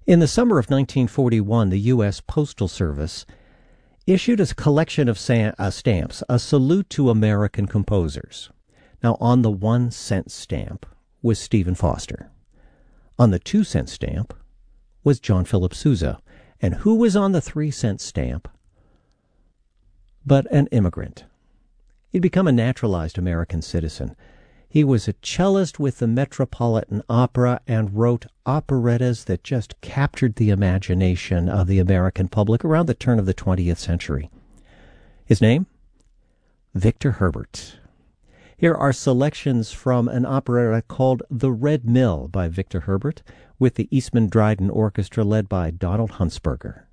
In the summer of 1941, the U.S. Postal Service issued a collection of stamps, a salute to American composers. Now, on the 1-cent stamp was Stephen Foster. On the 2-cent stamp was John Philip Sousa. And who was on the 3-cent stamp but an immigrant? He'd become a naturalized American citizen. He was a cellist with the Metropolitan Opera and wrote operettas that just captured the imagination of the American public around the turn of the 20th century. His name? Victor Herbert. Here are selections from an operetta called The Red Mill by Victor Herbert, with the Eastman Dryden Orchestra led by Donald Huntsberger.